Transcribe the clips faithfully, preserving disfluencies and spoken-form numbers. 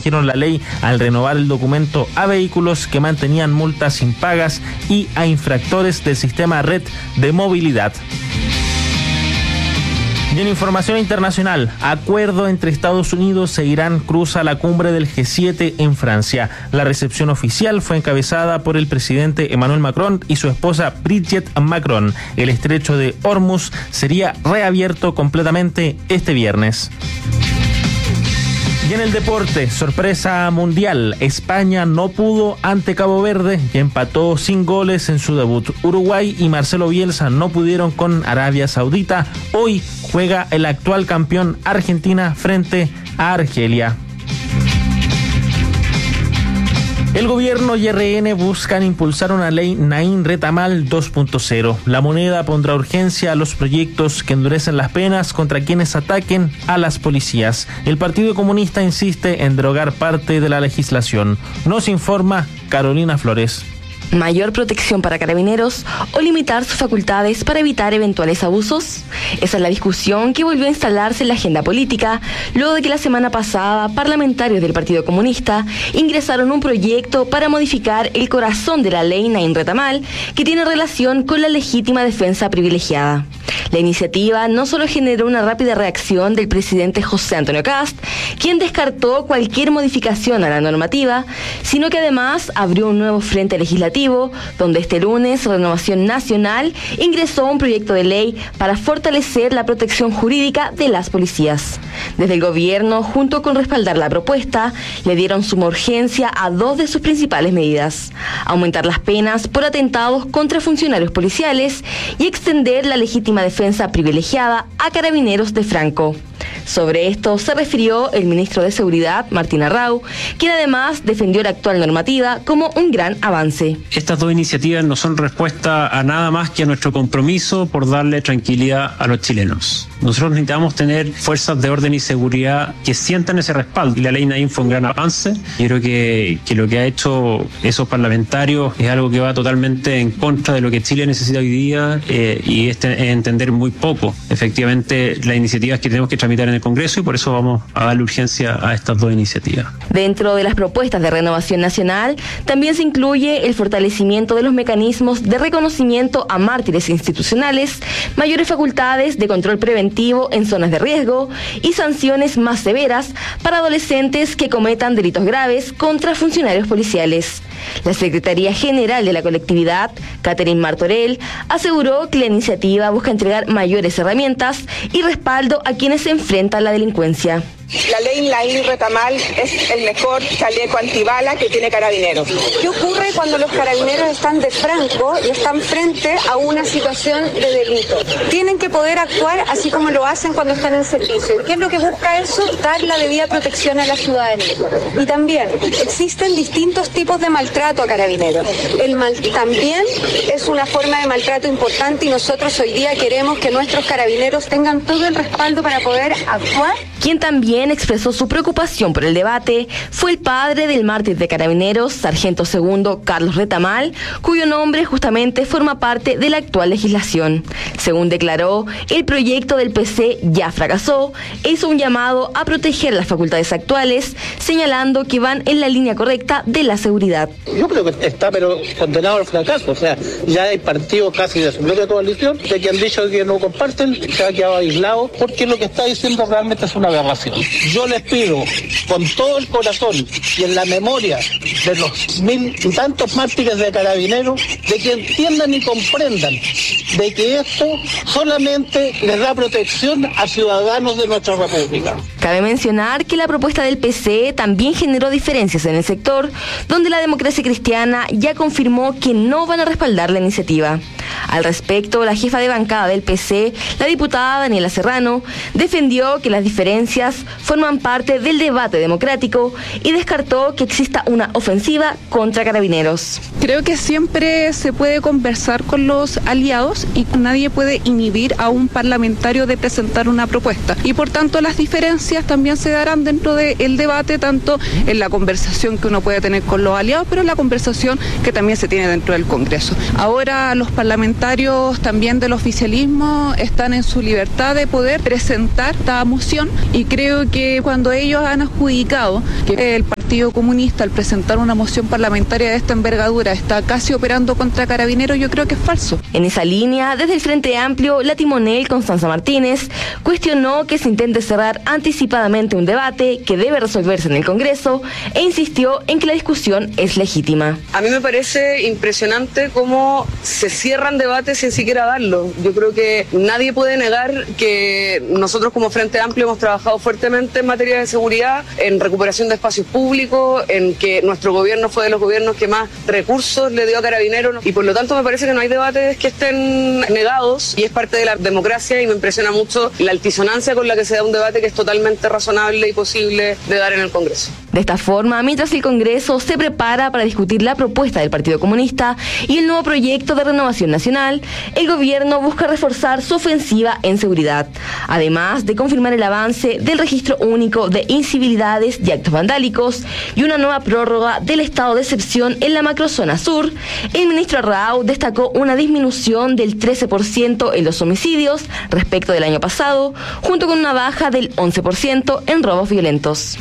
restringieron la ley al renovar el documento a vehículos que mantenían multas impagas y a infractores del sistema Red de Movilidad. Y en información internacional, acuerdo entre Estados Unidos e Irán cruza la cumbre del G siete en Francia. La recepción oficial fue encabezada por el presidente Emmanuel Macron y su esposa Brigitte Macron. El estrecho de Hormuz sería reabierto completamente este viernes. Y en el deporte, sorpresa mundial, España no pudo ante Cabo Verde y empató sin goles en su debut. Uruguay y Marcelo Bielsa no pudieron con Arabia Saudita. Hoy juega el actual campeón Argentina frente a Argelia. El gobierno y R N buscan impulsar una ley Naim Retamal dos punto cero. La moneda pondrá urgencia a los proyectos que endurecen las penas contra quienes ataquen a las policías. El Partido Comunista insiste en derogar parte de la legislación. Nos informa Carolina Flores. ¿Mayor protección para carabineros o limitar sus facultades para evitar eventuales abusos? Esa es la discusión que volvió a instalarse en la agenda política luego de que la semana pasada parlamentarios del Partido Comunista ingresaron un proyecto para modificar el corazón de la ley Naim Retamal, que tiene relación con la legítima defensa privilegiada. La iniciativa no solo generó una rápida reacción del presidente José Antonio Kast, quien descartó cualquier modificación a la normativa, sino que además abrió un nuevo frente legislativo, donde este lunes Renovación Nacional ingresó un proyecto de ley para fortalecer la protección jurídica de las policías. Desde el gobierno, junto con respaldar la propuesta, le dieron suma urgencia a dos de sus principales medidas: aumentar las penas por atentados contra funcionarios policiales y extender la legítima defensa privilegiada a carabineros de Franco. Sobre esto se refirió el ministro de Seguridad, Martín Arrau, quien además defendió la actual normativa como un gran avance. Estas dos iniciativas no son respuesta a nada más que a nuestro compromiso por darle tranquilidad a los chilenos. Nosotros necesitamos tener fuerzas de orden y seguridad que sientan ese respaldo. Y la ley Naim fue un gran avance. Yo creo que, que lo que ha hecho esos parlamentarios es algo que va totalmente en contra de lo que Chile necesita hoy día eh, y es te, entender muy poco, efectivamente, las iniciativas que tenemos que tramitar en el Congreso, y por eso vamos a darle urgencia a estas dos iniciativas. Dentro de las propuestas de Renovación Nacional también se incluye el fortalecimiento de los mecanismos de reconocimiento a mártires institucionales, mayores facultades de control preventivo en zonas de riesgo y sanciones más severas para adolescentes que cometan delitos graves contra funcionarios policiales. La Secretaría General de la Colectividad, Catherine Martorell, aseguró que la iniciativa busca entregar mayores herramientas y respaldo a quienes se enfrentan a la delincuencia. La ley Naim Retamal es el mejor chaleco antibala que tiene Carabineros. ¿Qué ocurre cuando los carabineros están de franco y están frente a una situación de delito? Tienen que poder actuar así como lo hacen cuando están en servicio. ¿Qué es lo que busca eso? Dar la debida protección a la ciudadanía. Y también existen distintos tipos de maltrato a carabineros. El mal también es una forma de maltrato importante y nosotros hoy día queremos que nuestros carabineros tengan todo el respaldo para poder actuar. Quien también expresó su preocupación por el debate fue el padre del mártir de Carabineros, sargento segundo Carlos Retamal, cuyo nombre justamente forma parte de la actual legislación. Según declaró, el proyecto del P C ya fracasó e hizo un llamado a proteger las facultades actuales, señalando que van en la línea correcta de la seguridad. Yo creo que está pero condenado al fracaso, o sea, ya hay partidos casi de su media coalición de que han dicho que no comparten, se ha quedado aislado, porque lo que está diciendo realmente es una aberración. Yo les pido con todo el corazón y en la memoria de los mil y tantos mártires de Carabineros de que entiendan y comprendan de que esto solamente les da protección a ciudadanos de nuestra república. Cabe mencionar que la propuesta del P C también generó diferencias en el sector, donde la Democracia Cristiana ya confirmó que no van a respaldar la iniciativa. Al respecto, la jefa de bancada del P C, la diputada Daniela Serrano, defendió que las diferencias forman parte del debate democrático y descartó que exista una ofensiva contra Carabineros. Creo que siempre se puede conversar con los aliados y nadie puede inhibir a un parlamentario de presentar una propuesta. Y por tanto las diferencias también se darán dentro del debate, tanto en la conversación que uno puede tener con los aliados, pero en la conversación que también se tiene dentro del Congreso. Ahora los parlamentarios también del oficialismo están en su libertad de poder presentar esta moción Y creo que cuando ellos han adjudicado que el Partido Comunista, al presentar una moción parlamentaria de esta envergadura, está casi operando contra Carabineros, yo creo que es falso. En esa línea, desde el Frente Amplio, la timonel Constanza Martínez cuestionó que se intente cerrar anticipadamente un debate que debe resolverse en el Congreso e insistió en que la discusión es legítima. A mí me parece impresionante cómo se cierran debates sin siquiera darlo. Yo creo que nadie puede negar que nosotros como Frente Amplio hemos trabajado fuertemente en materia de seguridad, en recuperación de espacios públicos, en que nuestro gobierno fue de los gobiernos que más recursos le dio a Carabineros y por lo tanto me parece que no hay debates que estén negados y es parte de la democracia y me impresiona mucho la altisonancia con la que se da un debate que es totalmente razonable y posible de dar en el Congreso. De esta forma, mientras el Congreso se prepara para discutir la propuesta del Partido Comunista y el nuevo proyecto de renovación nacional, el gobierno busca reforzar su ofensiva en seguridad, además de confirmar el avance del registro único de incivilidades y actos vandálicos y una nueva prórroga del estado de excepción en la macrozona sur. El ministro Arrau destacó una disminución del trece por ciento en los homicidios respecto del año pasado, junto con una baja del once por ciento en robos violentos.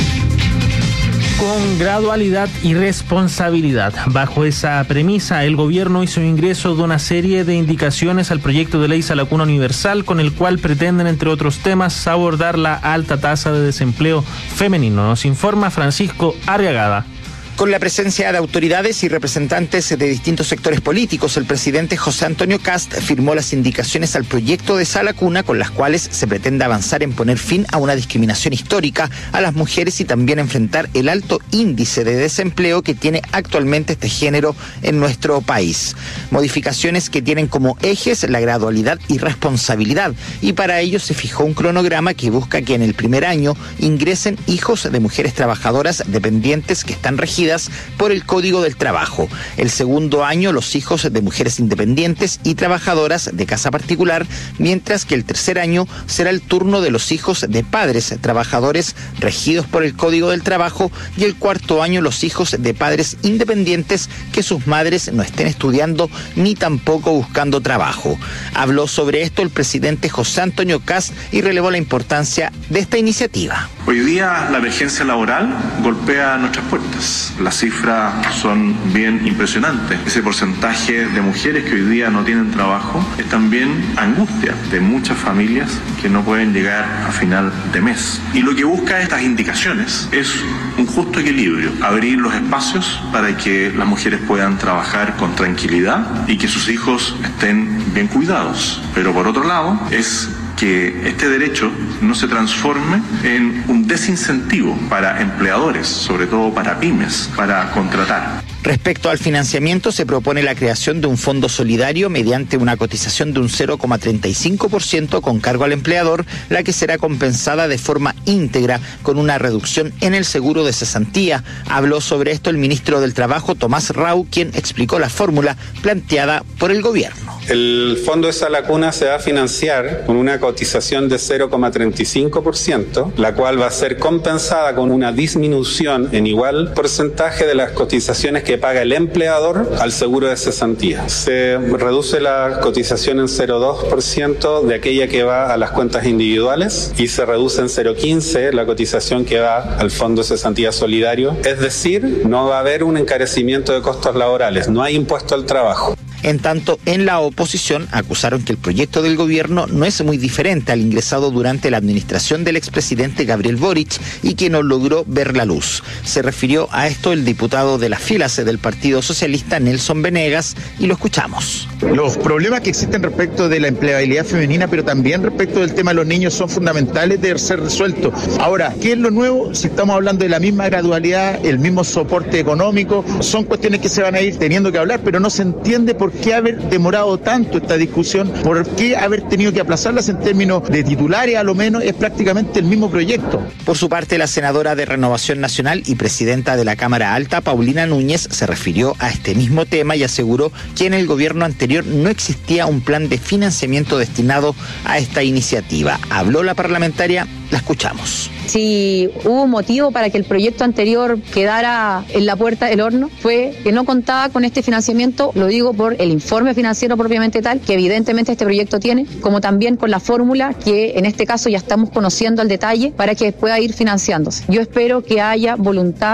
Con gradualidad y responsabilidad. Bajo esa premisa, el gobierno hizo ingreso de una serie de indicaciones al proyecto de ley Salacuna Universal, con el cual pretenden, entre otros temas, abordar la alta tasa de desempleo femenino. Nos informa Francisco Arriagada. Con la presencia de autoridades y representantes de distintos sectores políticos, el presidente José Antonio Kast firmó las indicaciones al proyecto de Salacuna con las cuales se pretende avanzar en poner fin a una discriminación histórica a las mujeres y también enfrentar el alto índice de desempleo que tiene actualmente este género en nuestro país. Modificaciones que tienen como ejes la gradualidad y responsabilidad, y para ello se fijó un cronograma que busca que en el primer año ingresen hijos de mujeres trabajadoras dependientes que están regidas por el Código del Trabajo. El segundo año, los hijos de mujeres independientes y trabajadoras de casa particular, mientras que el tercer año será el turno de los hijos de padres trabajadores regidos por el Código del Trabajo, y el cuarto año los hijos de padres independientes que sus madres no estén estudiando ni tampoco buscando trabajo. Habló sobre esto el presidente José Antonio Kast y relevó la importancia de esta iniciativa. Hoy día la emergencia laboral golpea nuestras puertas. Las cifras son bien impresionantes. Ese porcentaje de mujeres que hoy día no tienen trabajo es también angustia de muchas familias que no pueden llegar a final de mes. Y lo que busca estas indicaciones es un justo equilibrio, abrir los espacios para que las mujeres puedan trabajar con tranquilidad y que sus hijos estén bien cuidados. Pero por otro lado, es que este derecho no se transforme en un desincentivo para empleadores, sobre todo para pymes, para contratar. Respecto al financiamiento, se propone la creación de un fondo solidario mediante una cotización de un cero coma treinta y cinco por ciento con cargo al empleador, la que será compensada de forma íntegra con una reducción en el seguro de cesantía. Habló sobre esto el ministro del Trabajo, Tomás Rau, quien explicó la fórmula planteada por el gobierno. El fondo de Salacuna se va a financiar con una cotización de cero coma treinta y cinco por ciento, la cual va a ser compensada con una disminución en igual porcentaje de las cotizaciones que paga el empleador al seguro de cesantía. Se reduce la cotización en cero coma dos por ciento de aquella que va a las cuentas individuales y se reduce en cero coma quince por ciento la cotización que va al Fondo de Cesantía Solidario. Es decir, no va a haber un encarecimiento de costos laborales, no hay impuesto al trabajo. En tanto, en la oposición acusaron que el proyecto del gobierno no es muy diferente al ingresado durante la administración del expresidente Gabriel Boric y que no logró ver la luz. Se refirió a esto el diputado de las filas del Partido Socialista, Nelson Venegas, y lo escuchamos. Los problemas que existen respecto de la empleabilidad femenina, pero también respecto del tema de los niños, son fundamentales de ser resueltos. Ahora, ¿qué es lo nuevo? Si estamos hablando de la misma gradualidad, el mismo soporte económico, son cuestiones que se van a ir teniendo que hablar, pero no se entiende por qué haber demorado tanto esta discusión, por qué haber tenido que aplazarlas en términos de titulares, a lo menos es prácticamente el mismo proyecto. Por su parte, la senadora de Renovación Nacional y presidenta de la Cámara Alta, Paulina Núñez, se refirió a este mismo tema y aseguró que en el gobierno anterior no existía un plan de financiamiento destinado a esta iniciativa. Habló la parlamentaria, la escuchamos. Si hubo un motivo para que el proyecto anterior quedara en la puerta del horno, fue que no contaba con este financiamiento, lo digo por el informe financiero propiamente tal, que evidentemente este proyecto tiene, como también con la fórmula que en este caso ya estamos conociendo al detalle para que pueda ir financiándose. Yo espero que haya voluntad